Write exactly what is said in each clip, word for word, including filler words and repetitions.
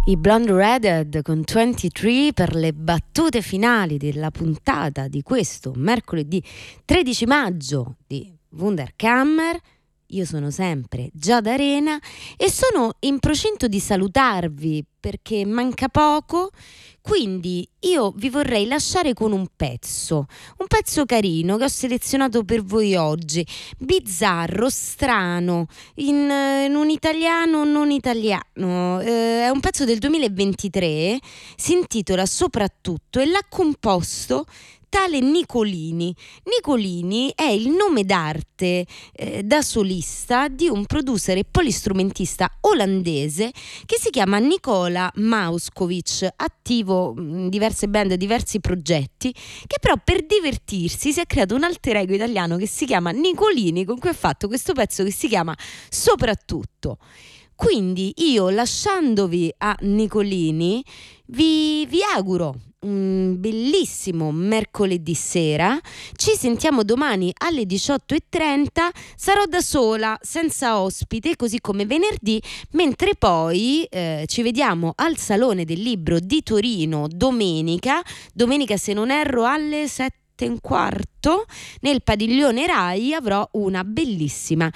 I Blonde Redhead con ventitré per le battute finali della puntata di questo mercoledì tredici maggio di Wunderkammer. Io sono sempre Giada Arena e sono in procinto di salutarvi perché manca poco, quindi io vi vorrei lasciare con un pezzo, un pezzo carino che ho selezionato per voi oggi, bizzarro, strano, in, in un italiano non italiano, eh, è un pezzo del duemilaventitré, si intitola Soprattutto e l'ha composto tale Nicolini. Nicolini è il nome d'arte eh, da solista di un producer e polistrumentista olandese che si chiama Nicola Mauskovic, attivo in diverse band, diversi progetti, che però per divertirsi si è creato un alter ego italiano che si chiama Nicolini, con cui ha fatto questo pezzo che si chiama Soprattutto. Quindi io, lasciandovi a Nicolini, vi, vi auguro un bellissimo mercoledì sera. Ci sentiamo domani alle diciotto e trenta. Sarò da sola, senza ospite, così come venerdì, mentre poi eh, ci vediamo al Salone del Libro di Torino domenica, domenica se non erro alle sette e un quarto, nel padiglione Rai. Avrò una bellissima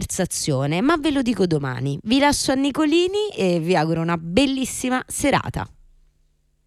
conversazione, ma ve lo dico domani. Vi lascio a Nicolini e vi auguro una bellissima serata.